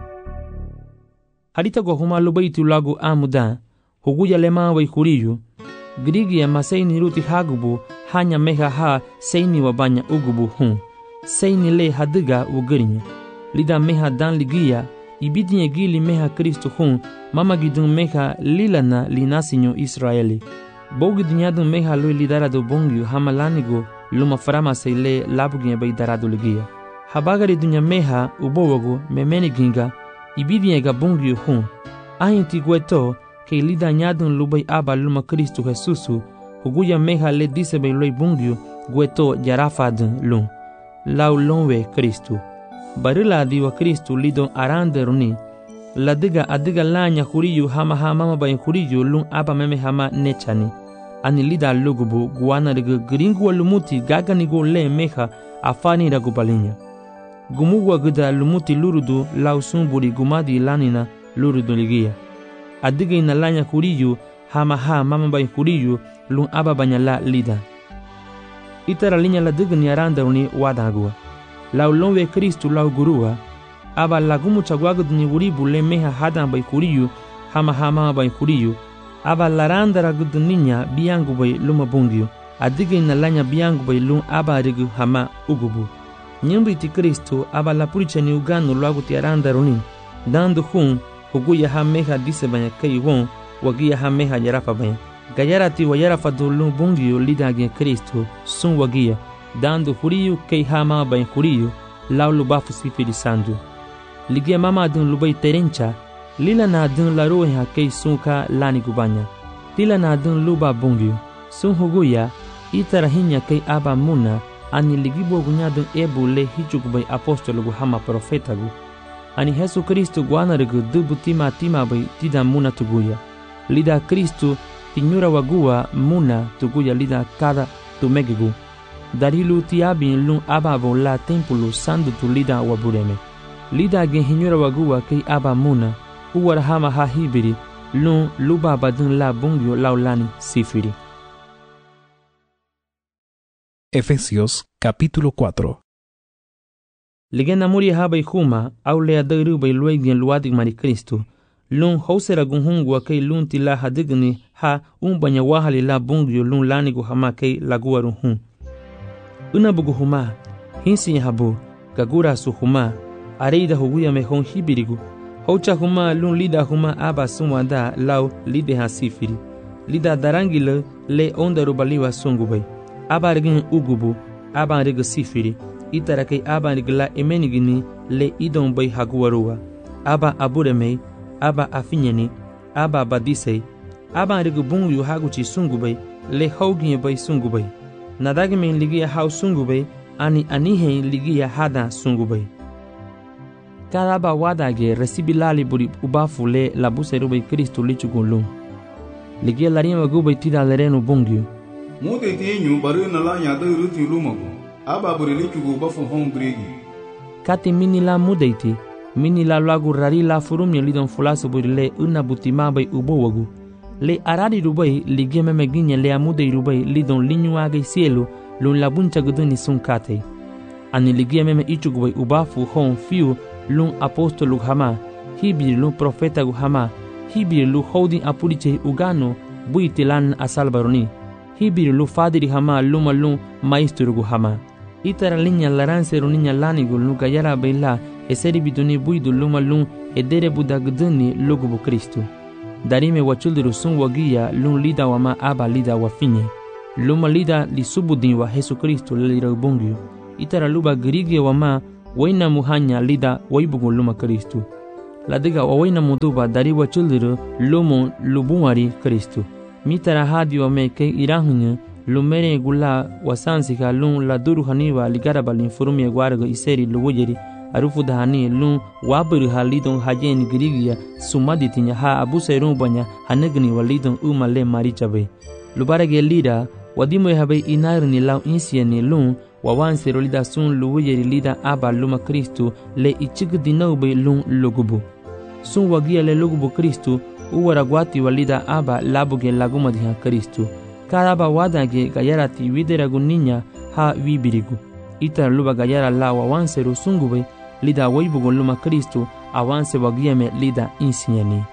Harita go huma lubaiti lagu amuda, huguya lema wa ikuriyu, Grigia maseini ruti hagubu hanya meha ha seini wabanya ugubu hun. Seini le hadiga ugarinya. Lida meha dan ligia, ibidinye gili meha Kristo hun, mama gidun meha lilana linasinyo Israeli. Bogi dinyadun meha lui lidarado bongyu hamalanigo luma farama seile labuginye bay darado ligia. Habagari dunya meha ubowago memeni ginga, ibidinye ga bongyu hun. Ahinti gueto, que lida nyadun lubay aba luma Kristo Jesusu, huguya meha le dise bay loy bungyu, gueto yarafadun lun. Lau lonwe Kristo. Barila diwa Kristo lidon arande runi. La diga adiga lanya huriyu hama hama bay huriyu lun aba meme hama nechani. Ani lida lugubu guana riga gringu lumuti gaganigo le meha afani ragubalinya. Gumugwa gida lumuti lurudu lau sumburi gumadi lanina lurudu ligia. Adiga inalanya kuriyu hama ha mama bay kuriyu lun aba banyala lida. Itara linya la diga ni aranda uni wadagua. Lau lonwe Kristo lau gurua, aba lagumu chagwagud ni uribu le meha hadan bay kuriyu hama ha mama bay kuriyu, aba laranda ragud ninya biangu bay luma bungyu, adiga inalanya biangu bay lun aba rigu hama ugubu. Nyumbi ti Kristo aba la puricha ni uganu lagu ti aranda runi, dando hun huguya ha meha dise banya kei won, wagia ha meha yarafa banya. Gayarati wa yarafa dulu bungyo lidage Kristo, sun wagia, dando huriyu kei ha ma banya huriyu, lau lubafu sifiri sandu. Ligia mama dun lubay terencha, lila na dun la ruhe ha kei sun ka lani gubanya. Tila na dun luba bungyo, sun huguya, itarahinya kei aba muna, ani ligibo gunyadun ebu le hichugubay apostologu hama profetagu. Ani Jesu Kristo guanarigu dubu tima tima bay tida muna tuguya. Lida Kristo tinyura wagua muna tuguya lida kada tumegigu. Darilu tiabin lun ababo la tempulu sandu tu lida wabureme. Lida gen hinyura wagua kei aba muna, uwar hama ha hibiri, lun luba badun la bungyo laulani sifiri.
Efesios capítulo cuatro.
Ligena muri haba ikuma au le adaru bay luegien luadig mari Kristo. Lun hausera gunhungwa kei lun tila hadigni ha umbanya wahali la bungyo lun lanigu hama kei laguaru hun. Unabugu huma, hinsi habu, gagura su huma, areida huguya mehon hibirigu. Haucha huma lun lida huma aba sumwanda lau lide ha sifiri. Lida darangile le onda rubaliwa sungubay. Aba rigin ugubu, aba riga sifiri. Itara kei aba rigla emenigini le idon bay haguarua. Aba aburemei, aba afinyani, aba badisei. Aba riga bungyu haguchi sungubay, le hauginye bay sungubay. Nadagimen ligia hau sungubay, ani anihen ligia hada sungubay. Kada aba wadage resibilali buri ubafu le labuse rubay Kristo lichugunlun. Ligia larima gubay tida lerenu bungyu.
Mude tienyu baru nalanya da ruti lumago. Aba buri lichugu bafu hon bregi.
Kati mini la mudeiti, mini la lagu rari la furumnya lidon fulasu buri le una butima bay ubowagu. Le arari rubai ligia memeginya le amudei rubai lidon linyu agay cielo lun labuncha guduni sun kate. Ani ligia meme ichugu bay ubafu hon fiu lun apostolu hama, hibiri lun profeta gu hama, hibiri lu holding apuriche ugano buitilan asalbaroni, hibiri lu fadiri hama luma lun maestro gu hama. Itara linya laranse runinya lanigu lu gayara bayla eseri biduni buidu luma lun edere budagduni lugubu Kristo. Darime wachuldiru sun wagia lun lida wama aba lida wafinye. Luma lida li subudin wa Jesu Kristo lelira bungyu. itara luba Grigia wama waina muhanya lida waibugu luma Kristu. Ladiga wawaina muduba dari wachuluru lumo lubunwari Kristu. Mitara hadi wame ke irahunya lumere gula wasansika lun la duru haniwa ligaraba linfurumi agwarago iseri luwujeri arufu dahani lun waburu halidon hajen Grigia sumaditinya ha abuse rumbanya hanegni walidon umale marichabe. Lubarage lida wadimo habe inarni lau insiani lun wawansero lida sun luwujeri lida aba luma Kristu le ichig dinaube lun lugubu. Sun wagia le lugubu Kristu uwaragwati walida aba labuge lagumadiha Kristu. Karaba wadage gayarati wideragu ninya ha wibirigu. Ita luba gayara la wawanseru sungube lida waibugu luma Kristu awanse wagiame lida insiani.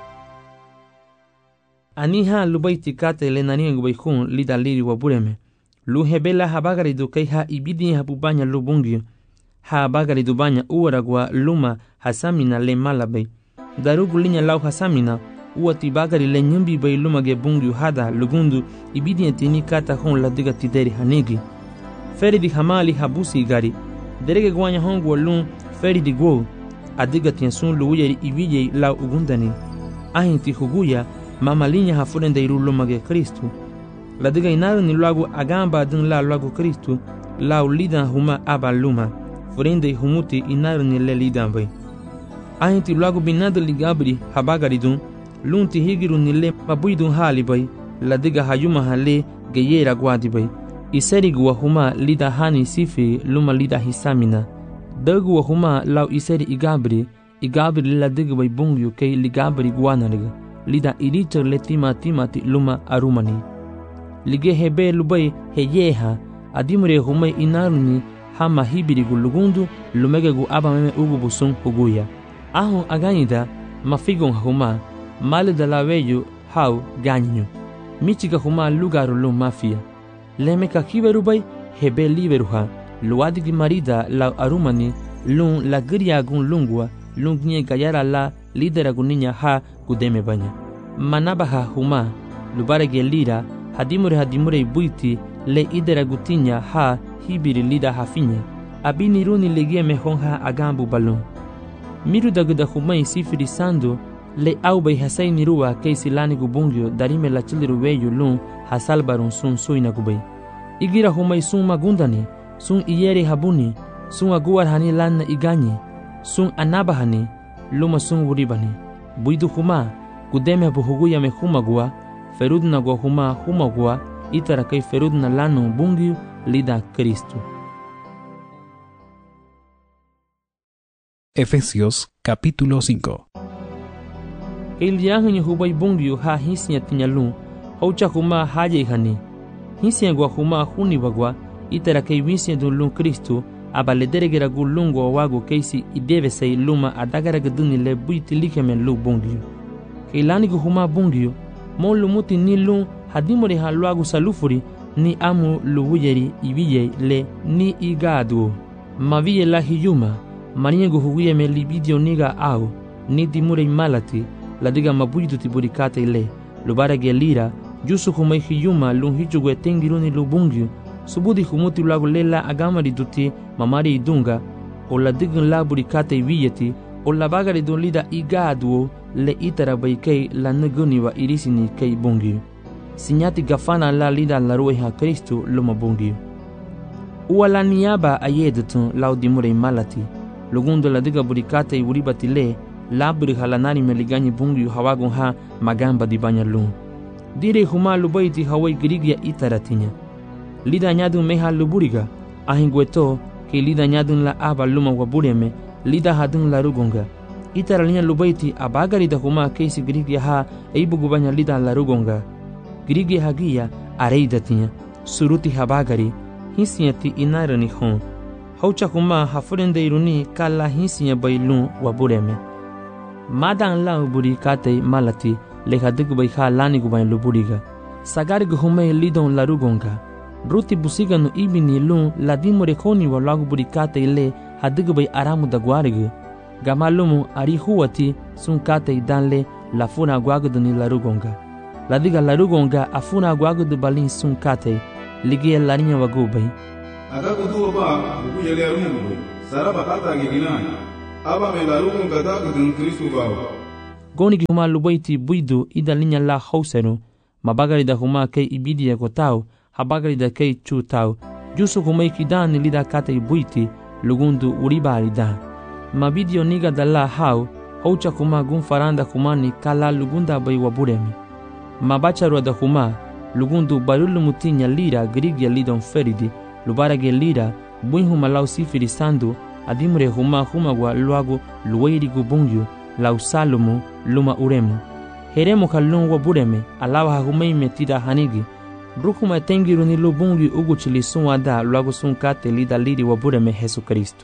Aniha lubaiti kate le naniengube hun lida liri wabureme. Lu hebela habagaridu kai ha ibidi habubanya lubungio. Ha habagaridu banya uwaragwa luma hasamina le malabe. Darugu linya lau hasamina uati bagari le nyumbi bai luma ge bungio hada lugundu ibidi entini kata hon la diga tideri hanegi. Feri di hamali habusi gari. Derege gwanya hongu walun feri di gwo. Adiga tiansun luuyeri ibije lau ugundani. Ahinti huguya mama linya hafurende iru luma ge Kristu. La diga inaru ni lagu agamba dun la lagu Kristu lau lidan huma aba luma. Furende humuti inaru ni le lidan bai. Ahinti lagu binadu ligabri habagari dun lunti higiru ni le mabuidun hali bai. La diga hayuma hale geyera gwadi bai. Iserigu wa huma lida hani sifi luma lida hisamina. Dagu wa huma lau iseri igabri igabri la diga bai bungyu kei ligabri guanariga. Lida irichar le tima timati luma arumani. Lige hebe lubai heyeha adimure humai inaruni hama hibirigu lugundu lumegegu abameme ugu busun huguya. Ahun aganida mafigon huma malida laweyu hau ganyu. Michiga huma lugaru lum mafia. Lemeka kiberubai hebe liberuha luadigi marida la arumani lun la giriagun lungwa lungnye gayara la lideraguninha ha gudeme banya. Manabaha huma lubarege lira hadimure hadimure buiti le idera gutinya ha hibiri lida hafinya abini runi legie mehonha agambu balon miru daguda humai sifiri sando le aubay hasay nirua keisi lani gubungyo darime la chiliru weyu lun hasalbarun sun suina gubay igira humai sun magundani sun iyeri habuni sun aguar hani lanna igani sun anabahani luma sun wuribani buidu huma gudeme buhuguya me humagua ferudna go huma humagua itara kai ferudna lano bungiu lida Kristu.
Efesios capítulo cinco.
El yahanyo hubay bungiu ha hisnya tinyalun haucha huma haje hani hisnya go huma huni bagwa itara kai wisnya dun Kristu abaledere gulungo wago keisi ideve sei luma adagara gaduni le buiti likemen lu bungiu Kilani huma bungio, mo lumuti ni lun hadimore haluagu salufuri ni amu luwujeri ibije le ni igadu. Maviye la hiyuma, maniengu huguye me libidio niga au, ni dimure malati, la diga mabuidu tiburikate le, lubara gelira, jusu humai hiyuma lun hichugwe tengiruni lubungio, subudi humuti luagu lela agamari duti mamari idunga, o la digun la burikate ibiyeti, o la bagari dun lida igadu le itara baikei la naguni wa irisini kei bungi. Sinyati gafana la lida la rueha Kristu luma bungi. Ua la niaba ayedutun laudimure malati. Lugundo la diga burikate i uribati le, laburi halanari meligani bungi hawagun ha magamba di banya lun. Dire huma lubaiti hawai grigia itaratinya. Lida nyadun meha luburiga, ahingweto ke lida nyadun la aba luma wabureme, lida hadun la rugunga. Itara linya lubaiti abagari da huma keisi grigia ha eibugu banya lida la rugunga. Grigia hagia areida tinya, suruti habagari, hinsinyati inarani hon. Haucha huma hafurende iruni kala hinsinya bailun wabureme. Madan la uburi kate malati leha digu bai ha lani gu bain luburiga. Sagari gu hume lidon la rugunga. Ruti busiga no ibini lun la dimore koni wa lagu buri kate le hadigu bai aramu da guarigu. Gamalumu ari huwati sun kate danle la funa aguagudu ni la rugunga. La diga la rugunga afuna aguagudu balin sun kate ligia larinya wagubai.
akakutu ba buku yele arungu saraba kata giginai aba me la rukun kata kudun Kristo bawa
goni ki huma lubaiti buidu ida linya la hausero mabagari da huma kei ibidi ya kotao habagari da kei chu tau jusu huma ikidani lida kata ibuiti lugundu uribari da mabidio niga da la hau haucha huma gun faranda humani kala lugunda bai waburemi mabacharu da huma lugundu barulu mutinya lira grigya lidon feridi lubarage lira buin huma lau sifiri sandu adimure huma huma wa luagu luwairigu bungyu lau salumu luma uremu heremu kalun wa bureme alawa hahumei metida hanigi rukuma tengiru ni lubungi uguchili sunwada luagu sunkate lida liri wa bureme Jesu Kristo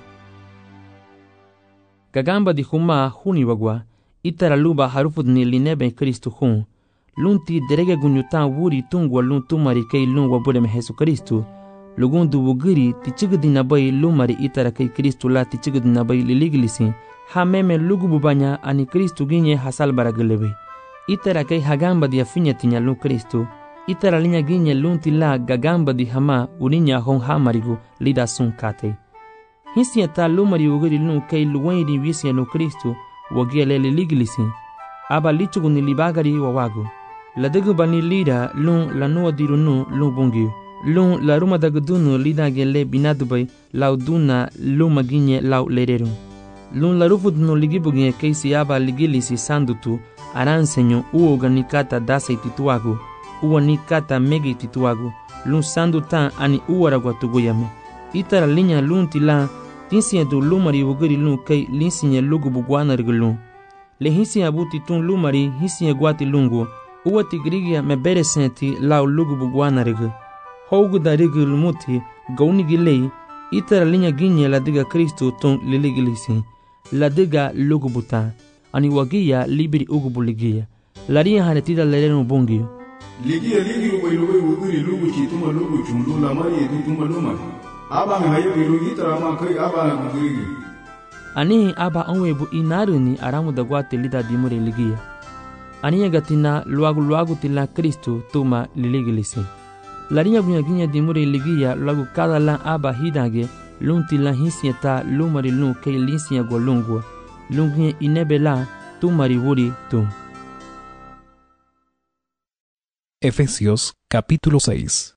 gagamba di huma huni wagwa itara luba harufud ni linebe Kristo hun lunti derege gunyutan wuri tungwa lun tumari kei lun wa bureme Jesu Kristo lugundu wugiri tichigdi nabai lumari itara kei Kristo la tichigdi nabai liliglisi ha meme lugu bubanya ani Kristo ginye hasal baragelebe itara kei hagamba di afinya tinya lu Kristo itara linya ginye lunti la gagamba di hama uninya hon hamarigu lida sun kate hisia ta lumari wugiri lun kei luwairi wisia lu Kristo wagiele liliglisi aba lichugu ni libagari wawagu ladegu bani lida lun lanua dirunu lun bungiu lun la ruma dagdunu lida gele binadubai lauduna luma ginye lau lereru lun la rufudnu ligibugie keisi aba ligilisi sandutu aransenyo uo ganikata dasa tituagu uo nikata megi tituagu lun sandutan ani uwaragwa tuguyame itara linya lun tila tinsiye du lumari wugiri lun kei linsiye lugu bugwana rigulun le hisiye abuti tun lumari hisiye gwati lungu uwa tigrigia mebere senti lau lugu bugwana rigu hougu da rigu lumuti gauni gilei itara linya ginye la diga Kristo tun liligilisi la diga lugu buta ani wagia libiri ugu ligia laria haretida lerenu bungi
ligia ligi uwailuwe wugiri lugu chituma lugu chundu la mari edutuma lumari aba me hayo lugu itara ma kai aba na gugirigi
ani aba onwebu inaruni aramu da gwate lida dimure ligia ani gatina luagu luagu tila Kristo tuma liligilisi laria bunya ginya dimure ligia luagu kada la aba hidage lunti la hisieta lumari lun kei linsia golungwa lungie inebela tumari wuri tu.
Efesios capítulo seis.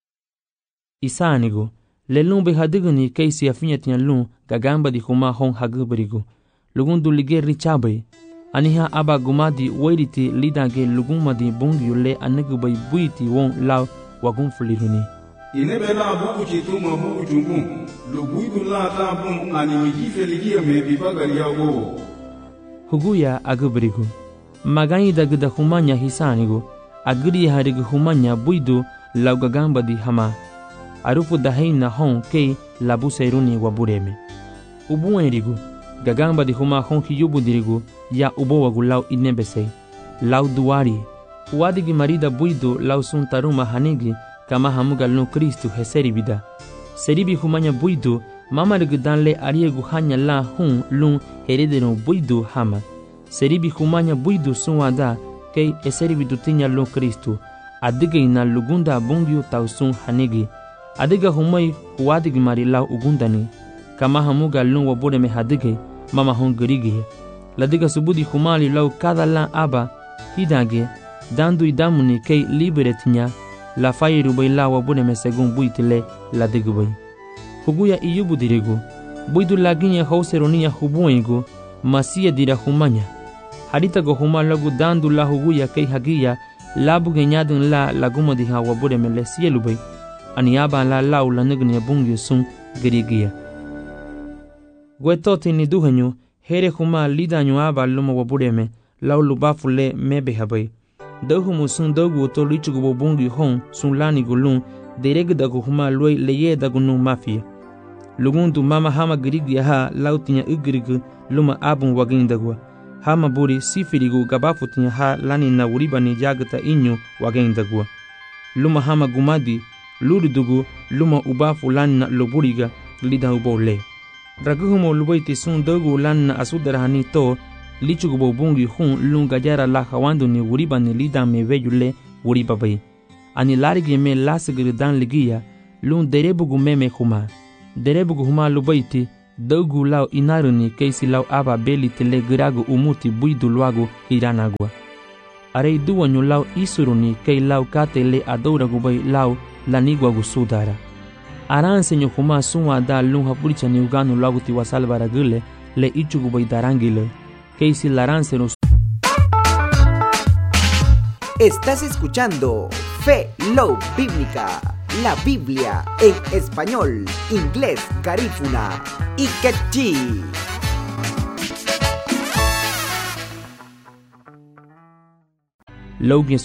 Isanigo lelumbe hadiguni kei si afinya tian lun gagamba di huma hon haguberigo lugundu lige richabe aniha aba gumadi wairiti lidage lugumadi bungyule anagubai buiti won law wagun fuliruni
inebe la buku chituma buku chungu luguidu la ta bun ani wijife ligia me bibagari yago
huguya aguberigo magani dagda humanya hisanigo agri harigu humanya buidu law gagamba di hama arufu dahaina hon kei labu seruni wabureme ubuenrigu gagamba di huma hon hiyubu dirigu ya ubo wagulau inebesei lau duari huadigi marida buidu lau suntaruma hanigi kama hamugal no Kristo heseribida seribi humanya buidu mama rigdanle ariegu hanya la hun lun heredeno buidu hama seribi humanya buidu sunwada kei eseribidu tinya lo Kristo adiga ina lugunda bungyu tausun hanigi adiga humai huadigi marila ugundani kama hamugal lun wabureme hadige mama hon gerigi ladiga subudi humali lau kada la aba hidage dandu idamuni kei liberetinya la fairu bai la wabureme segun buitile ladiga bai huguya iyubu dirigu buidu laginya hauseronia hubuengu masia dira humanya harita go huma lagu dandu la huguya kei hagia labu genyadun la laguma diha wabureme le sielu bai aniaba la lau la nigni bungi sun gerigia gwetoti ni duhanyu here huma lidanyu aba luma wabureme lau lubafu le mebe habai dahumu sun dogu to lichugu bungi hon sun lani gulun dereg dagu huma loi leye dagu nu mafia lugundu mama hama gerigia ha lau tinya igrigu luma abun wagin dagwa hama buri sifirigu gabafu tinya ha lani na uribani jagata inyu wagin dagwa luma hama gumadi lurudugu luma ubafu lani na loburiga lida ubole raguhumo lubaiti sun dogu lani na asudarahani to lichugu bungi hun lunga jara la hawandu ni uribani lida me veyule uribabai ani larigi me lasgir dan ligia lun derebugu meme huma. Derebugu huma lubaiti, dogu lau inaruni keisi lau aba beli tele giragu umuti buidu luagu hiranagua. Arei duanyu lau isuruni kei lau kate le adouragu bai lau laniguagu sudara. Aransenyo huma sunwa da lun hapuricha ni uganu luagu tiwasalvara gile le ichugu bai darangile. Keisi laransero.
Estás escuchando Fe Love Bíblica, la Biblia en español, inglés, garífuna y quechí.
Logan